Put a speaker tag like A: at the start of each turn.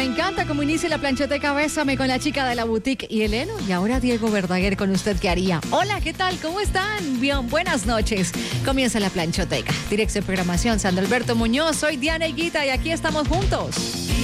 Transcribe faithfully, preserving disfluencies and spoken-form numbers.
A: Me encanta cómo inicia la planchoteca. Bésame con la chica de la boutique y Eleno. Y ahora Diego Verdaguer con usted, ¿qué haría? Hola, ¿qué tal? ¿Cómo están? Bien, buenas noches. Comienza la planchoteca. Dirección de programación, Sandro Alberto Muñoz. Soy Diana Higuita y aquí estamos juntos.